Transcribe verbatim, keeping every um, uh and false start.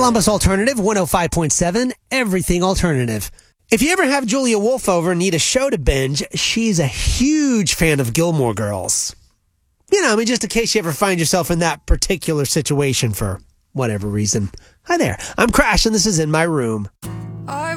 Columbus Alternative one oh five point seven, everything alternative. If you ever have Julia Wolf over and need a show to binge, she's a huge fan of Gilmore Girls. You know, I mean, just in case you ever find yourself in that particular situation for whatever reason. Hi there, I'm Crash, and this is In My Room.